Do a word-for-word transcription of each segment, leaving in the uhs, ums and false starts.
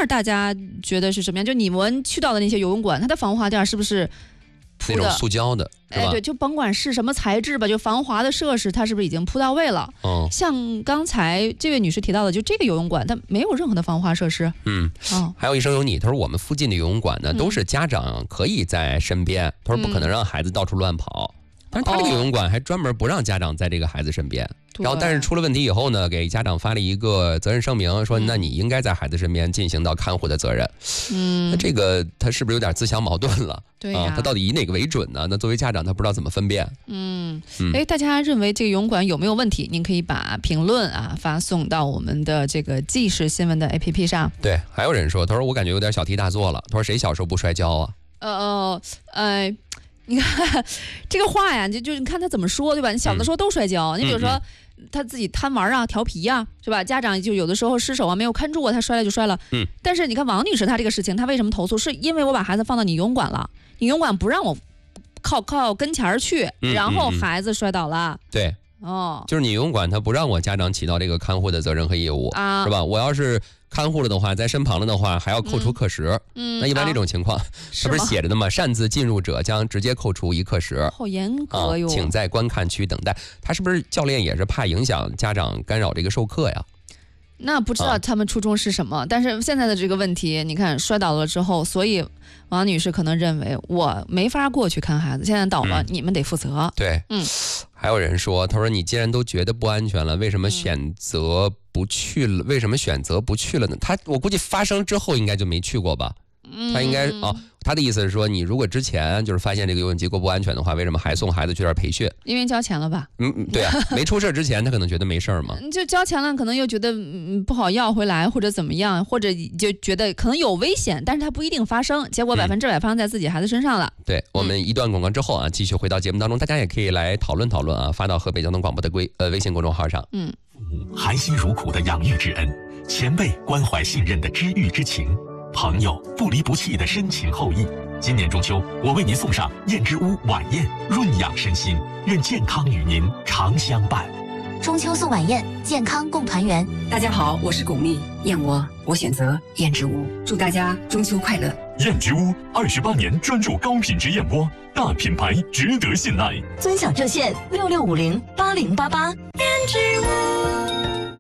大家觉得是什么样？就你们去到的那些游泳馆，它的防滑垫是不是铺的那种塑胶的？ 哎，对，就甭管是什么材质吧，就防滑的设施，它是不是已经铺到位了？ 嗯， 像刚才这位女士提到的，就这个游泳馆，它没有任何的防滑设施。 嗯，哦，还有一生有你，他说我们附近的游泳馆呢，都是家长可以在身边，他说不可能让孩子到处乱跑。嗯，但是他这个游泳馆还专门不让家长在这个孩子身边，然后但是出了问题以后呢，给家长发了一个责任声明，说那你应该在孩子身边进行到看护的责任。嗯，那这个他是不是有点自相矛盾了？ 对呀， 啊，他到底以哪个为准呢？那作为家长他不知道怎么分辨。 嗯，哎，大家认为这个游泳馆有没有问题？您可以把评论啊发送到我们的这个即时新闻的 A P P 上。 对，还有人说，他说我感觉有点小题大做了。他说谁小时候不摔跤啊？ 呃呃呃。你看这个话呀，就就你看他怎么说，对吧？你小的时候都摔跤，嗯、你比如说他自己贪玩啊、调皮啊，是吧？家长就有的时候失手啊，没有看住啊，他摔了就摔了。嗯。但是你看王女士她这个事情，她为什么投诉？是因为我把孩子放到你游泳馆了，你游泳馆不让我靠靠跟前去，然后孩子摔倒了。 嗯嗯嗯、对。 哦， 就是你游泳馆他不让我家长起到这个看护的责任和义务啊，是吧？我要是看护了的话，在身旁了的话，还要扣除课时。嗯，那一般这种情况，它不是写着的吗？擅自进入者将直接扣除一课时。 好严格哟！ 啊，请在观看区等待。他是不是教练也是怕影响家长干扰这个授课呀？ 那不知道他们初衷是什么，啊、但是现在的这个问题，你看摔倒了之后，所以王女士可能认为我没法过去看孩子，现在倒了，嗯、你们得负责。 对，嗯，还有人说，他说你既然都觉得不安全了，为什么选择不去了？嗯、为什么选择不去了呢？他我估计发生之后应该就没去过吧？他应该哦，他的意思是说，你如果之前就是发现这个游泳机构不安全的话，为什么还送孩子去这儿培训？ 因为交钱了吧？ 嗯，对啊，没出事之前他可能觉得没事儿嘛， 就交钱了，可能又觉得嗯不好要回来，或者怎么样，或者就觉得可能有危险，但是它不一定发生，结果百分之百发生在自己孩子身上了。 嗯、对，我们一段广告之后啊，继续回到节目当中，大家也可以来讨论讨论啊，发到河北交通广播的微呃微信公众号上。 嗯，含辛茹苦的养育之恩，前辈关怀信任的知遇之情。朋友不离不弃的深情厚谊，今年中秋，我为您送上燕之屋晚宴，润养身心，愿健康与您常相伴。 中秋送晚宴，健康共团圆。 大家好，我是巩俐，燕窝我选择燕之屋，祝大家中秋快乐。 燕之屋二十八年专注高品质燕窝，大品牌值得信赖。 尊享热线六六五零八零八八。燕之屋。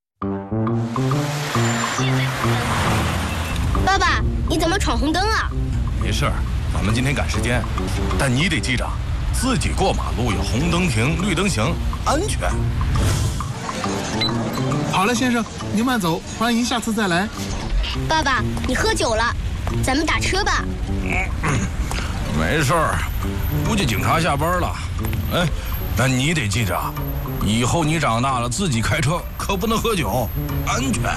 爸爸，你怎么闯红灯啊？ 没事儿，咱们今天赶时间，但你得记着，自己过马路要红灯停，绿灯行，安全。 好了，先生，您慢走，欢迎下次再来。 爸爸，你喝酒了，咱们打车吧。 嗯、没事儿，估计警察下班了。哎，那你得记着，以后你长大了自己开车可不能喝酒，安全。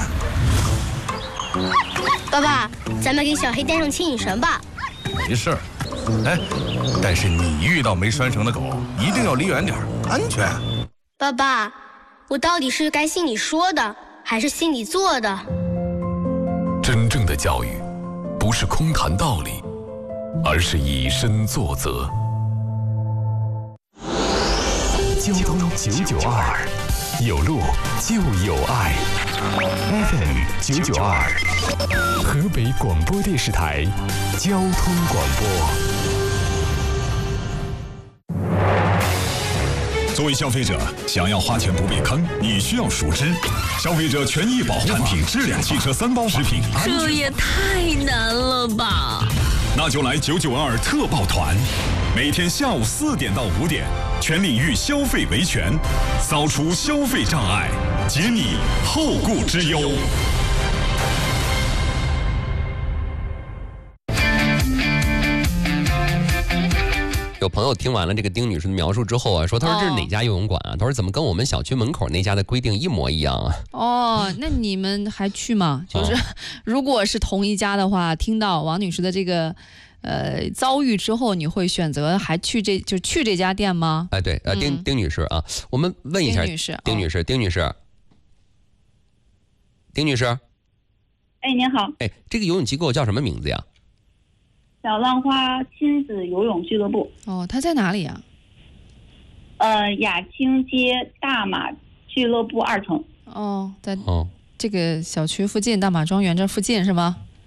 爸爸，咱们给小黑带上牵引绳吧。 没事儿，哎，但是你遇到没拴绳的狗，一定要离远点，安全。 爸爸，我到底是该信你说的，还是信你做的？ 真正的教育，不是空谈道理，而是以身作则。交通九九二，有路就有爱。F M 九九二，河北广播电视台交通广播。 作为消费者，想要花钱不被坑，你需要熟知消费者权益保护产品质量汽车三包食品。 这也太难了吧！ 那就来九九二特报团，每天下午四点到五点，全领域消费维权，扫除消费障碍，解你后顾之忧。 有朋友听完了这个丁女士的描述之后啊，说他说这是哪家游泳馆啊？他说怎么跟我们小区门口那家的规定一模一样啊？ 哦，那你们还去吗？就是、哦、如果是同一家的话，听到王女士的这个呃遭遇之后，你会选择还去这就去这家店吗？ 哎，对，呃，丁、嗯、丁女士啊，我们问一下丁女士， 丁女士，丁女士，哦、丁女士， 哎，您好， 哎，这个游泳机构叫什么名字呀？ 小浪花亲子游泳俱乐部。 哦，它在哪里呀？ 呃，雅清街大马俱乐部二层。 哦，在这个小区附近，大马庄园这附近是吗？